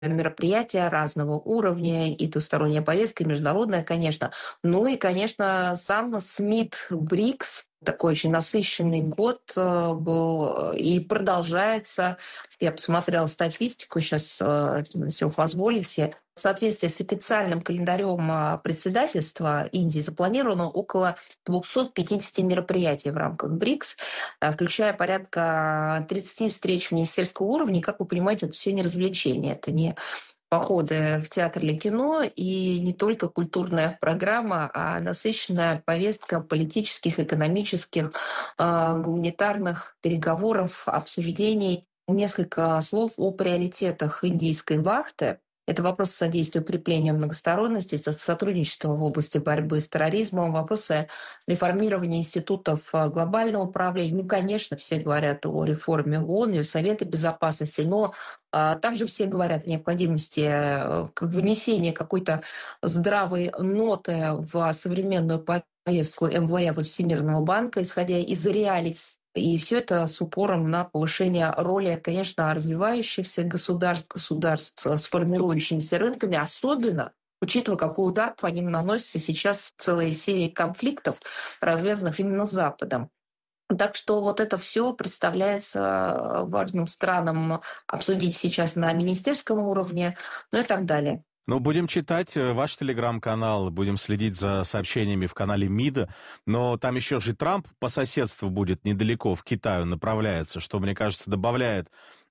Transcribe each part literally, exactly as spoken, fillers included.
мероприятия разного уровня, и двусторонняя повестка, и международная, конечно. Ну и, конечно, сам саммит БРИКС, такой очень насыщенный год э, был э, и продолжается. Я посмотрела статистику сейчас, э, если вы позволите. В соответствии с официальным календарем э, председательства Индии запланировано около двести пятьдесят мероприятий в рамках БРИКС, э, включая порядка тридцать встреч министерского уровня. И, как вы понимаете, это все не развлечение, это не походы в театр или кино, и не только культурная программа, а насыщенная повестка политических, экономических, э, гуманитарных переговоров, обсуждений. Несколько слов о приоритетах индийской вахты. Это вопрос содействия укреплению многосторонности, со- сотрудничества в области борьбы с терроризмом, вопросы реформирования институтов э, глобального управления. Ну, конечно, все говорят о реформе ООН и Совета Безопасности, но а, также все говорят о необходимости э, как внесения какой-то здравой ноты в современную повестку эм вэ эф и Всемирного банка, исходя из реалий. И все это с упором на повышение роли, конечно, развивающихся государств, государств с формирующимися рынками, особенно учитывая, какой удар по ним наносится сейчас целая серия конфликтов, развязанных именно с Западом. Так что вот это все представляется важным странам обсудить сейчас на министерском уровне, ну и так далее. Ну, будем читать э, ваш телеграм-канал, будем следить за сообщениями в канале МИДа, но там еще же Трамп по соседству будет недалеко, в Китаю направляется, что, мне кажется, добавляет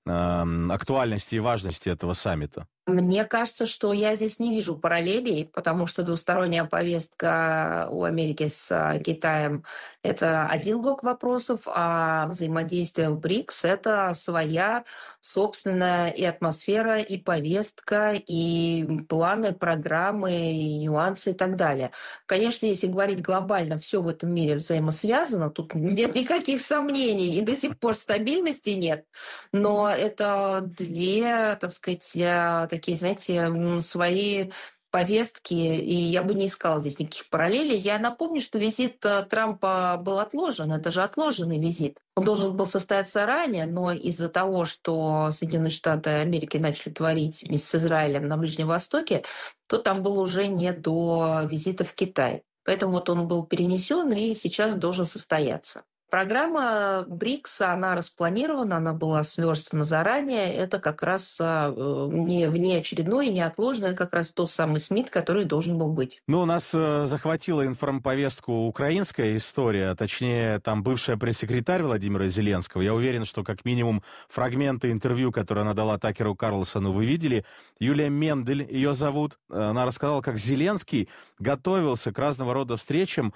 эм, актуальности и важности этого саммита. Мне кажется, что я здесь не вижу параллелей, потому что двусторонняя повестка у Америки с а, Китаем — это один блок вопросов, а взаимодействие в БРИКС — это своя собственная и атмосфера, и повестка, и планы, программы, и нюансы и так далее. Конечно, если говорить глобально, все в этом мире взаимосвязано, тут нет никаких сомнений, и до сих пор стабильности нет. Но это две, так сказать, э, такие, знаете, м, свои повестки, и я бы не искала здесь никаких параллелей. Я напомню, что визит э, Трампа был отложен, это же отложенный визит. Он должен был состояться ранее, но из-за того, что Соединенные Штаты Америки начали творить вместе с Израилем на Ближнем Востоке, то там было уже не до визита в Китай. Поэтому вот он был перенесен и сейчас должен состояться. Программа БРИКС, она распланирована, она была сверстана заранее. Это как раз а, э, не внеочередной и неотложный, это как раз тот самый СМИТ, который должен был быть. Ну, у нас э, захватила информповестку украинская история, точнее, там бывшая пресс-секретарь Владимира Зеленского. Я уверен, что как минимум фрагменты интервью, которые она дала Такеру Карлсону, вы видели. Юлия Мендель ее зовут. Она рассказала, как Зеленский готовился к разного рода встречам,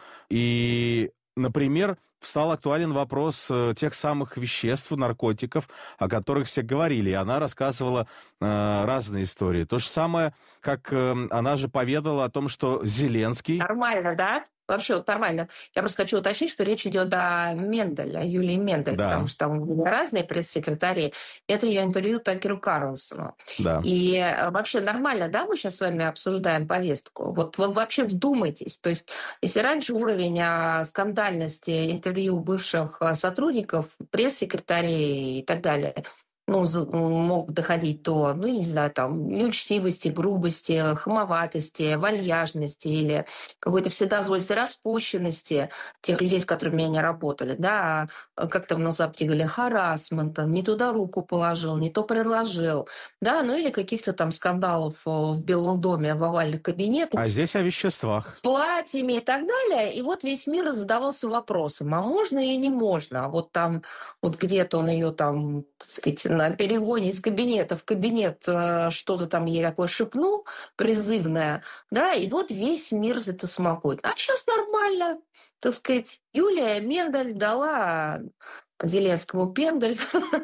и, например, стал актуален вопрос э, тех самых веществ, наркотиков, о которых все говорили. И она рассказывала э, разные истории. То же самое, как э, она же поведала о том, что Зеленский... Нормально, да? Вообще вот нормально. Я просто хочу уточнить, что речь идет о Мендель, о Юлии Мендель, Да, потому что там были разные пресс-секретари. Это ее интервью Такеру Карлсону. да. И э, вообще нормально, да, мы сейчас с вами обсуждаем повестку? Вот вы вообще вдумайтесь. То есть если раньше уровень а, скандальности интервью бывших а, сотрудников, пресс-секретарей и так далее, ну, за- мог доходить до, ну, я не знаю, там, неучтивости, грубости, хамоватости, вальяжности или какой-то вседозволенности, распущенности тех людей, с которыми они работали, да, а, как там на Западе говорили, харассмента, не туда руку положил, не то предложил, да, ну или каких-то там скандалов э, в Белом доме, в овальных кабинетах, А здесь о веществах. с платьями и так далее. И вот весь мир задавался вопросом, а можно или не можно? А вот там, вот где-то он ее там, так сказать, на перегоне из кабинета в кабинет э, что-то там ей такое шепнул, призывное, да, и вот весь мир это смакует. А сейчас нормально, так сказать. Юлия Мендель дала Зеленскому пендель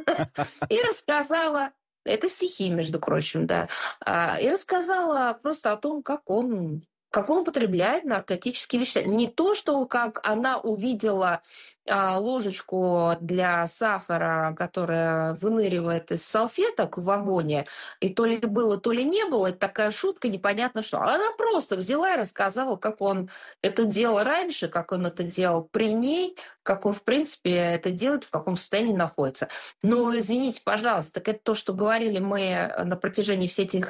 и рассказала, это стихи, между прочим, да, а, и рассказала просто о том, как он Как он употребляет наркотические вещества. Не то, что как она увидела а, ложечку для сахара, которая выныривает из салфеток в вагоне, и то ли было, то ли не было, это такая шутка, непонятно что. Она просто взяла и рассказала, как он это делал раньше, как он это делал при ней, как он, в принципе, это делает, в каком состоянии находится. Но, извините, пожалуйста, так это то, что говорили мы на протяжении всех этих